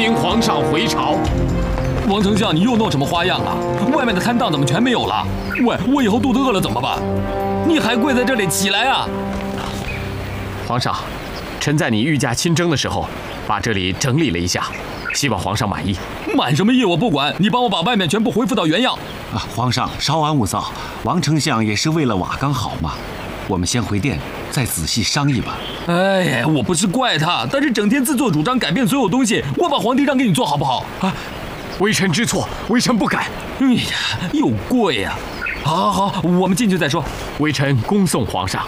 迎皇上回朝。 王丞相，你又弄什么花样啊？外面的摊档怎么全没有了？喂，我以后肚子饿了怎么办？你还跪在这里，起来啊！ 皇上，臣在你御驾亲征的时候，把这里整理了一下，希望皇上满意。 满什么意我不管，你帮我把外面全部恢复到原样。 啊，皇上稍安勿躁，王丞相也是为了瓦岗好嘛。我们先回殿，再仔细商议吧。 哎呀，我不是怪他，但是整天自作主张改变所有东西，我把皇帝让给你做好不好？ 啊，微臣知错，微臣不改。 哎呀，又跪呀！好，好，好，我们进去再说。 微臣恭送皇上。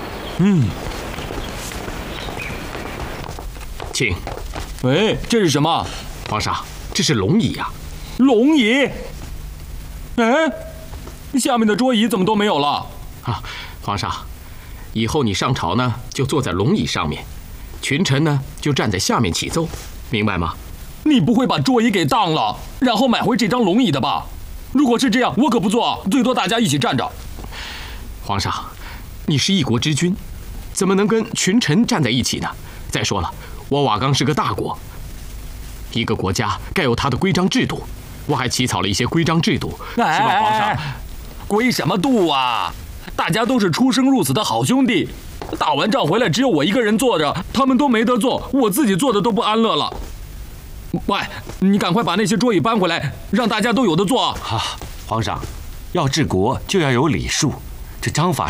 请。 喂，这是什么？ 皇上，这是龙椅啊。 龙椅？哎，下面的桌椅怎么都没有了？ 啊，皇上，以后你上朝呢，就坐在龙椅上面，群臣呢就站在下面起奏，明白吗？ 你不会把桌椅给当了，然后买回这张龙椅的吧？如果是这样，我可不坐，最多大家一起站着。 皇上，你是一国之君，怎么能跟群臣站在一起呢？再说了，我瓦岗是个大国，一个国家该有它的规章制度，我还起草了一些规章制度，希望皇上。 规什么度啊？大家都是出生入死的好兄弟，打完仗回来只有我一个人坐着，他们都没得坐，我自己坐的都不安乐了。喂，你赶快把那些桌椅搬回来，让大家都有得坐。 皇上，要治国就要有礼数，这章法